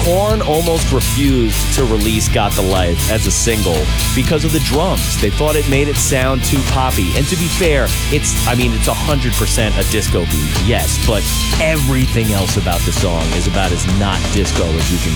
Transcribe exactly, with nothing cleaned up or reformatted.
Korn almost refused to release Got the Life as a single because of the drums. They thought it made it sound too poppy. And to be fair, it's, I mean, it's one hundred percent a disco beat, yes, but everything else about the song is about as not disco as you can